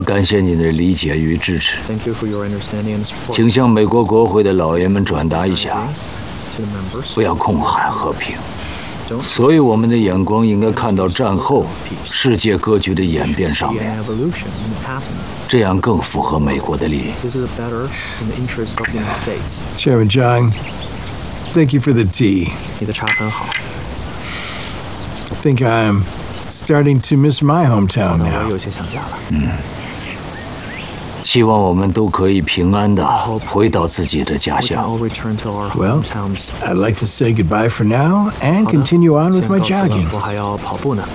感谢你的理解与支持， Thank you for your understanding and support. 请向美国国会的老爷们转达一下， To the members, 不要空喊和平。 don't 所以我们的眼光应该看到战后世界格局的演变上 see 面， an evolution in the pattern. 这样更符合美国的利益。 This is better in the interest of the United States. Chairman Zhang, thank you for the tea. 你的茶很好， I think I'm starting to miss my hometown 我也 now. 有些想家了。 希望我们都可以平安的回到自己的家 We can 乡。 all return to our Well, hometowns. I'd like to say goodbye for now and 好的 continue on with 先 my 告辞了 jogging. 我还要跑步呢。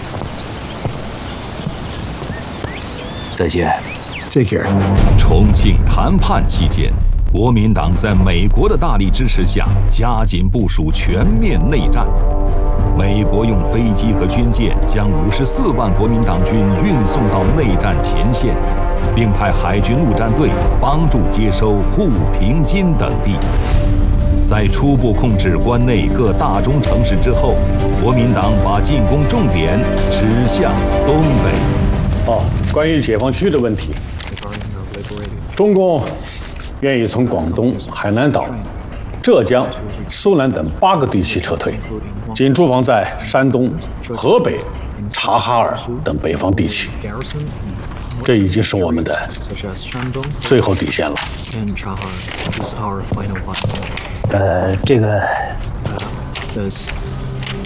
再见。 Take care. 重庆谈判期间，国民党在美国的大力支持下，加紧部署全面内战。美国用飞机和军舰将54万国民党军运送到内战前线，并派海军陆战队帮助接收沪、平津等地。在初步控制关内各大中城市之后，国民党把进攻重点指向东北。 关于解放区的问题， Regarding of liberating 中共愿意从广东、海南岛、浙江、苏南等8个地区撤退，仅驻防在山东、河北、察哈尔等北方地区。 garrison, 这已经是我们的 such as Shandong 最后底线了。 and Chahar. This is our final one. 这个 This